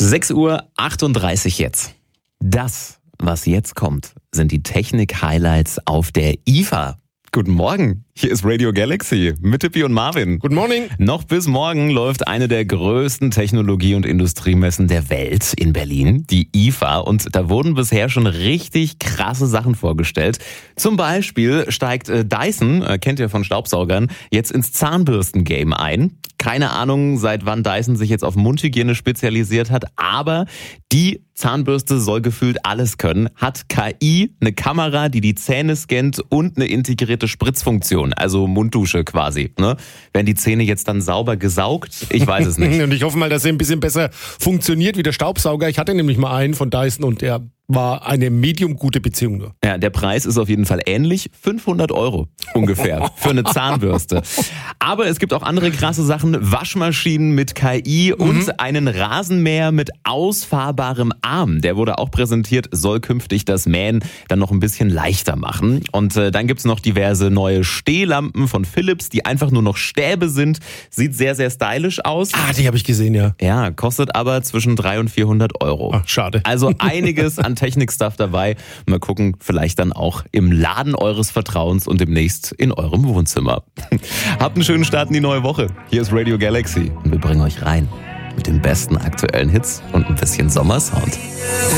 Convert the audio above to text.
6:38 Uhr jetzt. Das, was jetzt kommt, sind die Technik-Highlights auf der IFA. Guten Morgen, hier ist Radio Galaxy mit Tippi und Marvin. Guten Morgen. Noch bis morgen läuft eine der größten Technologie- und Industriemessen der Welt in Berlin, die IFA. Und da wurden bisher schon richtig krasse Sachen vorgestellt. Zum Beispiel steigt Dyson, kennt ihr von Staubsaugern, jetzt ins Zahnbürsten-Game ein. Keine Ahnung, seit wann Dyson sich jetzt auf Mundhygiene spezialisiert hat, aber die Zahnbürste soll gefühlt alles können, hat KI, eine Kamera, die die Zähne scannt und eine integrierte Spritzfunktion, also Munddusche quasi. Ne? Werden die Zähne jetzt dann sauber gesaugt? Ich weiß es nicht. Und ich hoffe mal, dass er ein bisschen besser funktioniert wie der Staubsauger. Ich hatte nämlich mal einen von Dyson und der war eine medium gute Beziehung nur. Ja, der Preis ist auf jeden Fall ähnlich. 500 € ungefähr für eine Zahnbürste. Aber es gibt auch andere krasse Sachen. Waschmaschinen mit KI und einen Rasenmäher mit ausfahrbarem Arm. Der wurde auch präsentiert, soll künftig das Mähen dann noch ein bisschen leichter machen. Und dann gibt's noch diverse neue Stehlampen von Philips, die einfach nur noch Stäbe sind. Sieht sehr, sehr stylisch aus. Ah, die habe ich gesehen, ja. Ja, kostet aber zwischen 300 und 400 €. Ach, schade. Also einiges an Technik-Stuff dabei. Mal gucken, vielleicht dann auch im Laden eures Vertrauens und demnächst in eurem Wohnzimmer. Habt einen schönen Start in die neue Woche. Hier ist Radio Galaxy und wir bringen euch rein mit den besten aktuellen Hits und ein bisschen Sommersound.